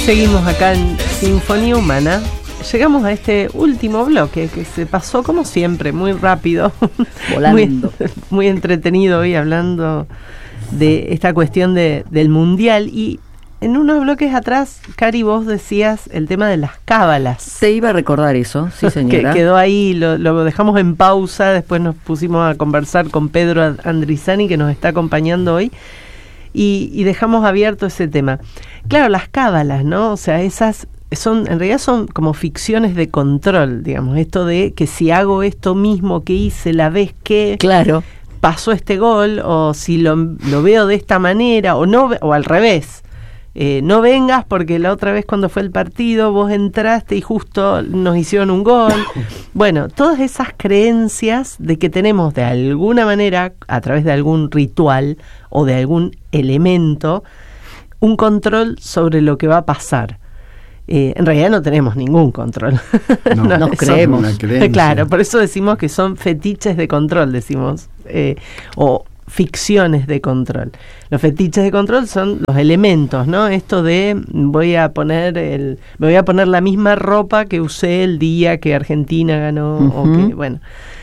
Seguimos acá en Sinfonía Humana. Llegamos a este último bloque que se pasó como siempre, muy rápido, volando. muy entretenido hoy hablando de esta cuestión del mundial. Y en unos bloques atrás, Cari, vos decías el tema de las cábalas. Te iba a recordar eso, sí señora. Que quedó ahí, lo dejamos en pausa, después nos pusimos a conversar con Pedro Andrizani, que nos está acompañando hoy. Y dejamos abierto ese tema. Claro, las cábalas, ¿no? O sea, esas en realidad son como ficciones de control, digamos. Esto de que si hago esto mismo que hice la vez que claro pasó este gol, o si lo veo de esta manera, o no, o al revés. No vengas porque la otra vez cuando fue el partido vos entraste y justo nos hicieron un gol. Bueno, todas esas creencias de que tenemos de alguna manera, a través de algún ritual o de algún elemento, un control sobre lo que va a pasar. En realidad no tenemos ningún control. No, nos creemos. Claro, por eso decimos que son fetiches de control, decimos, o ficciones de control. Los fetiches de control son los elementos, ¿no? Esto de me voy a poner la misma ropa que usé el día que Argentina ganó, o que, bueno,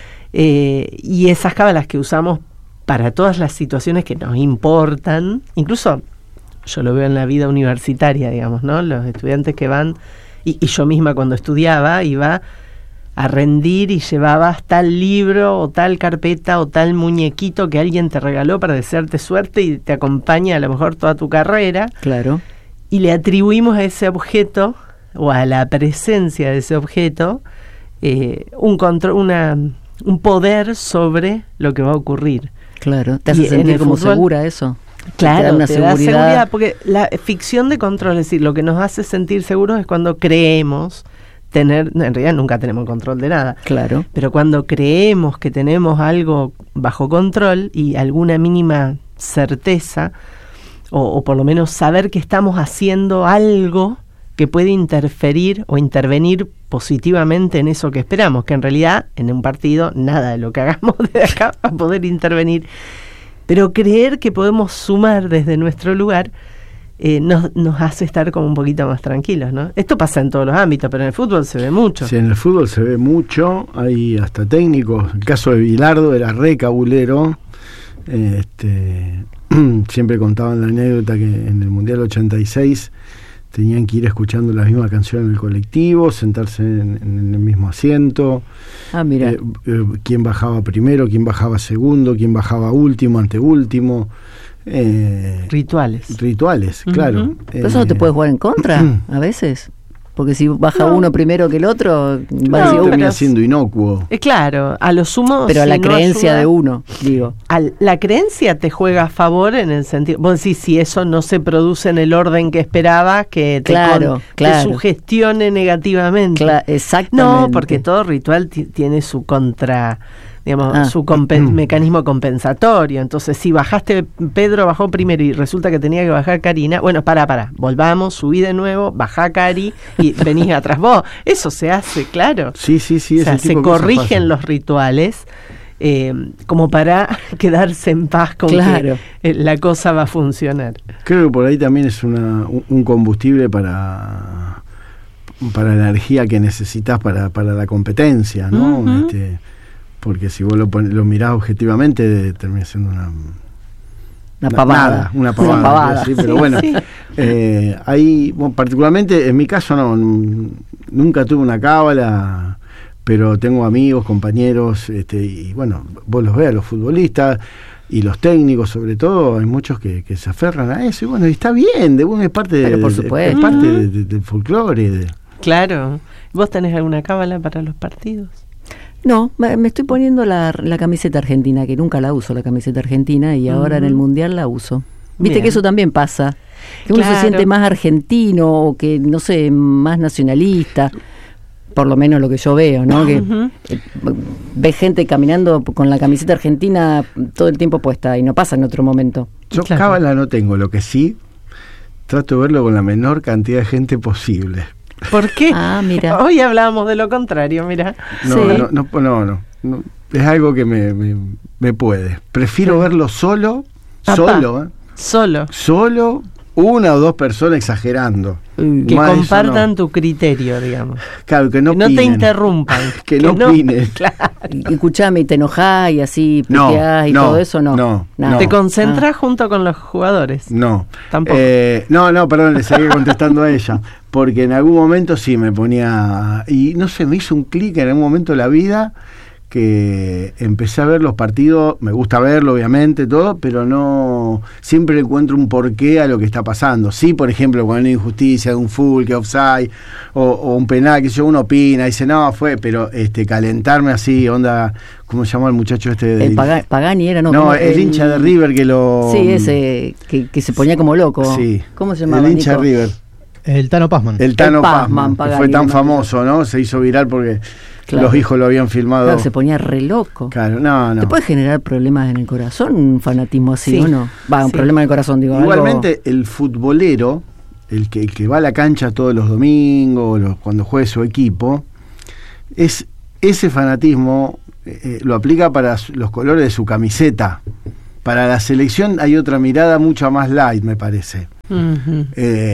y esas cábalas que usamos para todas las situaciones que nos importan, incluso yo lo veo en la vida universitaria, digamos, ¿no? Los estudiantes que van, y yo misma cuando estudiaba iba a rendir y llevabas tal libro o tal carpeta o tal muñequito que alguien te regaló para desearte suerte y te acompaña a lo mejor toda tu carrera. Claro. Y le atribuimos a ese objeto o a la presencia de ese objeto un control, un poder sobre lo que va a ocurrir. Claro. ¿Te hace sentir como fútbol, segura eso? Claro, te da seguridad, porque la ficción de control, es decir, lo que nos hace sentir seguros es cuando creemos en realidad nunca tenemos control de nada. Claro. Pero cuando creemos que tenemos algo bajo control y alguna mínima certeza, o por lo menos saber que estamos haciendo algo que puede interferir o intervenir positivamente en eso que esperamos, que en realidad en un partido nada de lo que hagamos de acá va a poder intervenir. Pero creer que podemos sumar desde nuestro lugar nos hace estar como un poquito más tranquilos, ¿no? Esto pasa en todos los ámbitos, pero en el fútbol se ve mucho. Sí, en el fútbol se ve mucho, hay hasta técnicos. El caso de Bilardo era re cabulero. Siempre contaban la anécdota que en el Mundial 86 tenían que ir escuchando la misma canción en el colectivo, sentarse en el mismo asiento. Mira. Quién bajaba primero, quién bajaba segundo, quién bajaba último, anteúltimo. Rituales, claro. ¿Pero eso no te puede jugar en contra a veces? Porque si baja uno primero que el otro, termina siendo inocuo. Claro, a lo sumo. Pero a la creencia de uno, digo. La creencia te juega a favor en el sentido. Vos decís, si eso no se produce en el orden que esperabas, que te sugestione negativamente. Exactamente. No, porque todo ritual tiene su contra. Digamos, su mecanismo compensatorio. Entonces, si Pedro bajó primero y resulta que tenía que bajar Karina, bueno, volvamos, subí de nuevo, bajá Cari y venís atrás vos. Eso se hace, claro. Sí. O sea, se corrigen los rituales como para quedarse en paz con que la cosa va a funcionar. Creo que por ahí también es un combustible para la energía que necesitas para la competencia, ¿no? Porque si vos lo mirás objetivamente, termina siendo una pavada. Una pavada. Sí, pero bueno, ahí, particularmente en mi caso nunca tuve una cábala, pero tengo amigos, compañeros, y bueno, vos los ves, los futbolistas y los técnicos sobre todo, hay muchos que se aferran a eso, y bueno, y está bien, es parte del folclore. Claro. ¿Vos tenés alguna cábala para los partidos? No, me estoy poniendo la camiseta argentina, que nunca la uso, la camiseta argentina, y ahora en el Mundial la uso. Viste que eso también pasa, que uno se siente más argentino, o que, no sé, más nacionalista, por lo menos lo que yo veo, ¿no? Que ves gente caminando con la camiseta argentina todo el tiempo puesta, y no pasa en otro momento. Yo cábala no tengo, lo que sí, trato de verlo con la menor cantidad de gente posible. ¿Por qué? Mira. Hoy hablábamos de lo contrario, mira. No. Es algo que me puede. Prefiero verlo solo, una o dos personas exagerando. Que compartan tu criterio, digamos. Claro, que no te interrumpan. que no opinen. Claro. Escuchame, y te enojás y así puteás y todo eso, no. ¿Te concentrás junto con los jugadores? No. Tampoco. Perdón, le seguí contestando a ella. Porque en algún momento sí me ponía... Y no sé, me hizo un clic en algún momento de la vida que empecé a ver los partidos, me gusta verlo obviamente, todo, pero no siempre encuentro un porqué a lo que está pasando. Sí, por ejemplo, cuando hay una injusticia de un full, que offside, o un penal, que uno opina, dice, no, fue, pero calentarme así, onda, ¿cómo se llama el muchacho este? Pagani era, ¿no? No, el hincha de River que lo... Sí, ese, que se ponía como loco. Sí. ¿Cómo se llamaba? El hincha de River. El Tano Pazman. El Tano Pazman, que fue tan famoso, ¿no? Se hizo viral porque... Claro. Los hijos lo habían filmado. Claro, se ponía re loco. Claro, no. ¿Te puede generar problemas en el corazón un fanatismo así, sí, o no? Un problema en el corazón, digo. Igualmente, el futbolero, el que va a la cancha todos los domingos, cuando juegue su equipo, ese fanatismo lo aplica para los colores de su camiseta. Para la selección hay otra mirada mucho más light, me parece. Uh-huh.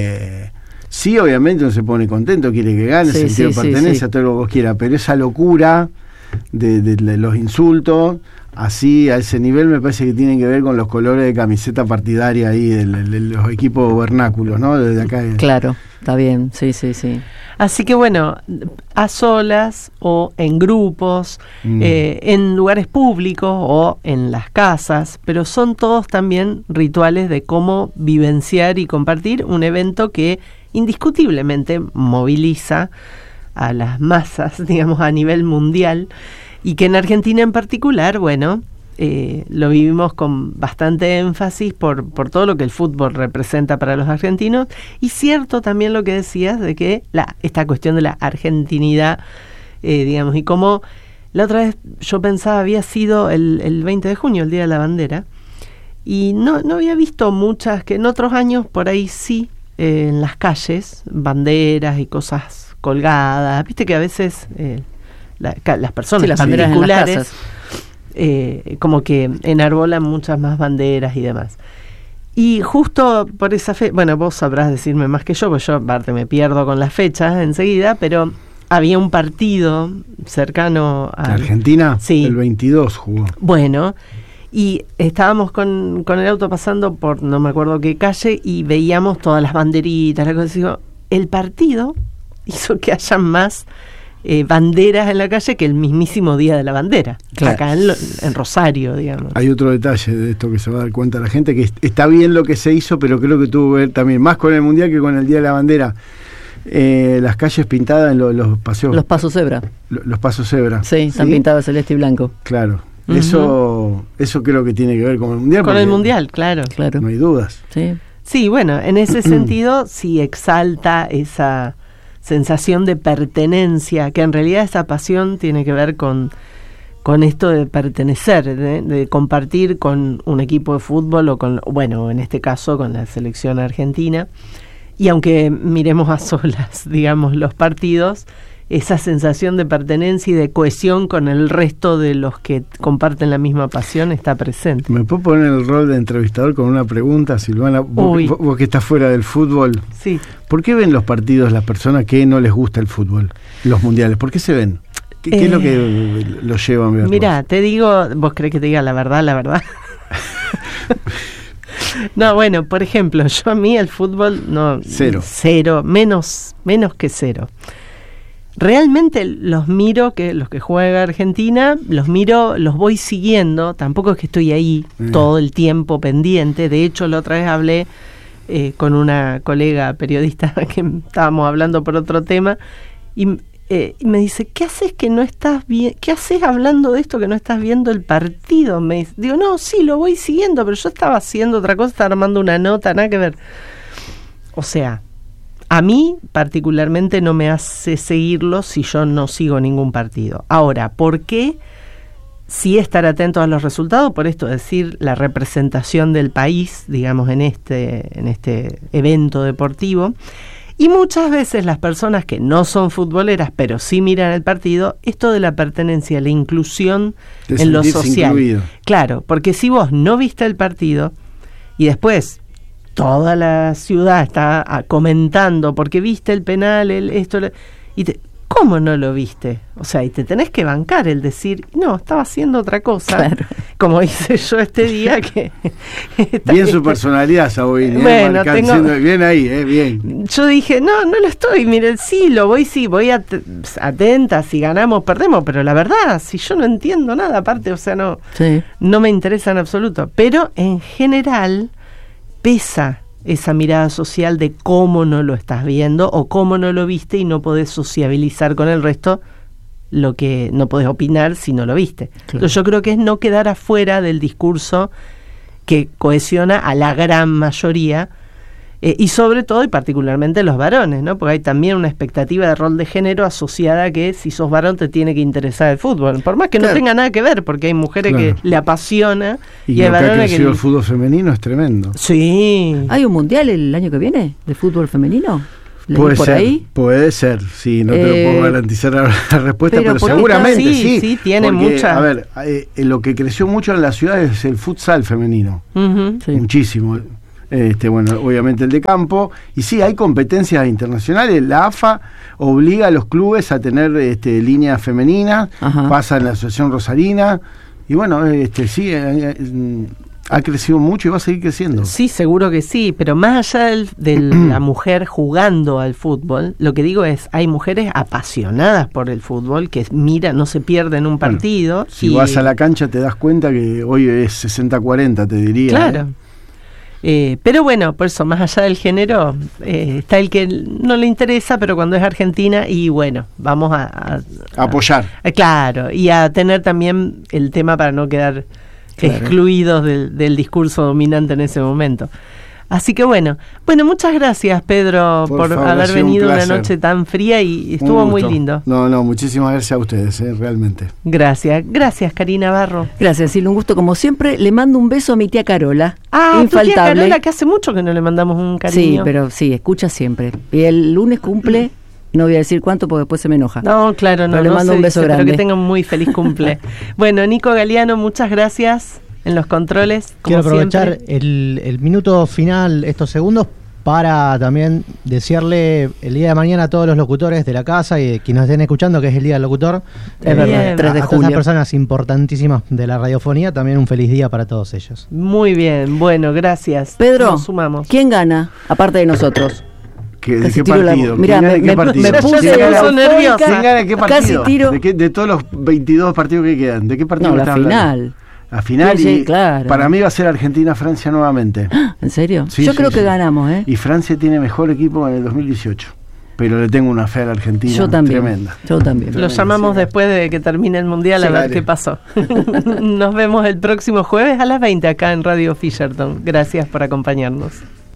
Sí, obviamente uno se pone contento, quiere que gane, sentido de pertenencia, todo lo que vos quieras, pero esa locura de los insultos, así a ese nivel, me parece que tienen que ver con los colores de camiseta partidaria ahí de los equipos vernáculos, ¿no? Desde acá. Claro, está bien, sí. Así que bueno, a solas o en grupos, en lugares públicos o en las casas, pero son todos también rituales de cómo vivenciar y compartir un evento que indiscutiblemente moviliza a las masas, digamos, a nivel mundial, y que en Argentina en particular, bueno, lo vivimos con bastante énfasis por todo lo que el fútbol representa para los argentinos, y cierto también lo que decías de que esta cuestión de la argentinidad, digamos, y como la otra vez yo pensaba había sido el 20 de junio, el Día de la Bandera, y no había visto muchas, que en otros años por ahí sí, en las calles, banderas y cosas colgadas, viste que a veces las personas las particulares como que enarbolan muchas más banderas y demás. Y justo por esa fecha, bueno, vos sabrás decirme más que yo, porque yo aparte me pierdo con las fechas enseguida, pero había un partido cercano a Argentina, sí. El 22 jugó. Bueno, y estábamos con el auto pasando por no me acuerdo qué calle y veíamos todas las banderitas, la cosa. Digo, el partido hizo que haya más banderas en la calle que el mismísimo Día de la Bandera, claro. Acá en Rosario, digamos. Hay otro detalle de esto que se va a dar cuenta la gente, que está bien lo que se hizo, pero creo que tuvo que ver también más con el Mundial que con el Día de la Bandera. Las calles pintadas en los paseos. Los pasos cebra. Los pasos cebra. Sí, están pintados celeste y blanco. Claro. Uh-huh. Eso creo que tiene que ver con el Mundial. Con el Mundial, claro. No hay dudas. Sí, bueno, en ese sentido sí exalta esa sensación de pertenencia, que en realidad esa pasión tiene que ver con esto de pertenecer, de compartir con un equipo de fútbol o con, bueno, en este caso con la selección argentina. Y aunque miremos a solas, digamos, los partidos, esa sensación de pertenencia y de cohesión con el resto de los que comparten la misma pasión está presente. ¿Me puedo poner el rol de entrevistador con una pregunta, Silvana? Vos que estás fuera del fútbol. Sí. ¿Por qué ven los partidos las personas que no les gusta el fútbol, los mundiales? ¿Por qué se ven? ¿Qué es lo que los lleva a ver? Mira, te digo, ¿vos crees que te diga la verdad? No, bueno, por ejemplo, yo a mí el fútbol no... Cero, menos que cero. Realmente los miro, que los que juega Argentina, los voy siguiendo, tampoco es que estoy ahí todo el tiempo pendiente. De hecho, la otra vez hablé con una colega periodista que estábamos hablando por otro tema y me dice, ¿qué haces que no estás bien? ¿Qué haces hablando de esto que no estás viendo el partido? Me dice, digo, no, sí, lo voy siguiendo, pero yo estaba haciendo otra cosa, estaba armando una nota, nada que ver. O sea, a mí particularmente no me hace seguirlo si yo no sigo ningún partido. Ahora, ¿por qué sí estar atento a los resultados? Por esto, decir, la representación del país, digamos, en este evento deportivo. Y muchas veces las personas que no son futboleras, pero sí miran el partido, esto de la pertenencia, la inclusión en lo social. Incluido. Claro, porque si vos no viste el partido y después toda la ciudad está comentando, porque viste el penal, ¿cómo no lo viste? O sea, y te tenés que bancar el decir, no, estaba haciendo otra cosa, claro. Como hice yo este día que... bien su personalidad, Saboini, bueno, bien ahí, bien. Yo dije, no lo estoy, miren, sí, voy atenta, si ganamos, perdemos, pero la verdad, si yo no entiendo nada, aparte, o sea, no me interesa en absoluto, pero en general pesa esa mirada social de cómo no lo estás viendo o cómo no lo viste y no podés sociabilizar con el resto lo que no podés opinar si no lo viste. Claro. Entonces yo creo que es no quedar afuera del discurso que cohesiona a la gran mayoría y sobre todo y particularmente los varones, ¿no? Porque hay también una expectativa de rol de género asociada a que si sos varón te tiene que interesar el fútbol, por más que no tenga nada que ver, porque hay mujeres que le apasiona y hay varones que ha crecido el fútbol femenino es tremendo. Sí. ¿Hay un mundial el año que viene de fútbol femenino? Puede ser, sí, no te lo puedo garantizar la respuesta, pero seguramente sí, tiene mucha. A ver, lo que creció mucho en la ciudad es el futsal femenino, muchísimo. Bueno, obviamente el de campo, y sí, hay competencias internacionales. La AFA obliga a los clubes a tener líneas femeninas, pasa en la Asociación Rosarina, y bueno, sí, ha crecido mucho y va a seguir creciendo. Sí, seguro que sí, pero más allá de la mujer jugando al fútbol, lo que digo es, hay mujeres apasionadas por el fútbol, que no se pierden un partido. Bueno, si vas a la cancha te das cuenta que hoy es 60-40, te diría. Claro. Pero bueno, por eso, más allá del género, está el que no le interesa, pero cuando es Argentina, y bueno, vamos a apoyar. Claro, y a tener también el tema para no quedar excluidos del discurso dominante en ese momento. Así que bueno, muchas gracias, Pedro, por haber venido una noche tan fría y estuvo muy lindo. No, muchísimas gracias a ustedes, realmente. Gracias, Karina Barro. Gracias, Silvia, un gusto como siempre. Le mando un beso a mi tía Carola. Infaltable. Tu tía Carola, que hace mucho que no le mandamos un cariño. Sí, pero sí, escucha siempre. Y el lunes cumple, no voy a decir cuánto porque después se me enoja. No, claro, no. Pero le mando un beso grande. Espero que tenga un muy feliz cumple. Bueno, Nico Galeano, muchas gracias. En los controles, como quiero aprovechar siempre. el minuto final, estos segundos, para también desearle el día de mañana a todos los locutores de la casa y quienes nos estén escuchando, que es el Día del Locutor. Es verdad, 3 de julio. A todas las personas importantísimas de la radiofonía, también un feliz día para todos ellos. Muy bien, bueno, gracias. Pedro, nos sumamos. ¿Quién gana, aparte de nosotros? ¿De qué partido? Mirá, me puse nerviosa. ¿Quién gana qué partido? Casi tiro. ¿De todos los 22 partidos que quedan? ¿De qué partido la final? La final, sí, claro. Para mí va a ser Argentina-Francia nuevamente. ¿En serio? Sí, yo creo que ganamos, Y Francia tiene mejor equipo en el 2018. Pero le tengo una fe a la Argentina tremenda. Yo también. Lo llamamos después de que termine el Mundial a ver qué pasó. Nos vemos el próximo jueves a las 20 acá en Radio Fisherton. Gracias por acompañarnos.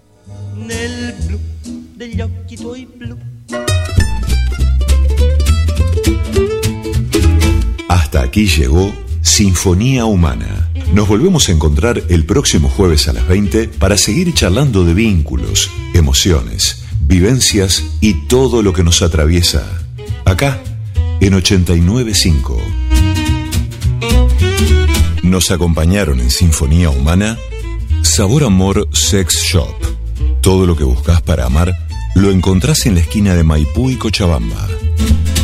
Hasta aquí llegó Sinfonía Humana. Nos volvemos a encontrar el próximo jueves a las 20 para seguir charlando de vínculos, emociones, vivencias y todo lo que nos atraviesa. Acá, en 89.5. Nos acompañaron en Sinfonía Humana Sabor Amor Sex Shop. Todo lo que buscas para amar lo encontrás en la esquina de Maipú y Cochabamba.